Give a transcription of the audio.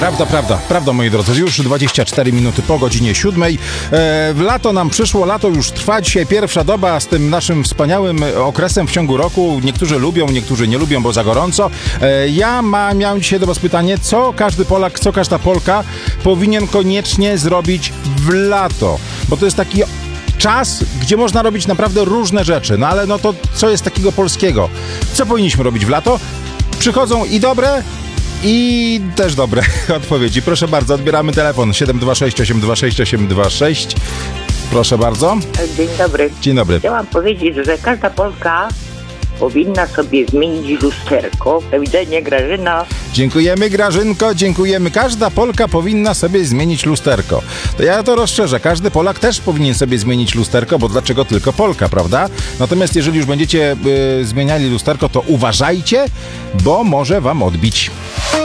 Prawda, moi drodzy. Już 24 minuty po godzinie 7. Lato nam przyszło, lato już trwa. Dzisiaj pierwsza doba z tym naszym wspaniałym okresem w ciągu roku. Niektórzy lubią, niektórzy nie lubią, bo za gorąco. Ja miałem dzisiaj do was pytanie, co każdy Polak, co każda Polka powinien koniecznie zrobić w lato. Bo to jest taki czas, gdzie można robić naprawdę różne rzeczy. No ale no to co jest takiego polskiego? Co powinniśmy robić w lato? Przychodzą i dobre, i też dobre odpowiedzi. Proszę bardzo, odbieramy telefon 726 826 826. Proszę bardzo. Dzień dobry. Dzień dobry. Chciałam powiedzieć, że każda Polka powinna sobie zmienić lusterko. Do widzenia, Grażyna. Dziękujemy, Grażynko, dziękujemy. Każda Polka powinna sobie zmienić lusterko. To ja to rozszerzę. Każdy Polak też powinien sobie zmienić lusterko, bo dlaczego tylko Polka, prawda? Natomiast jeżeli już będziecie zmieniali lusterko, to uważajcie, bo może wam odbić.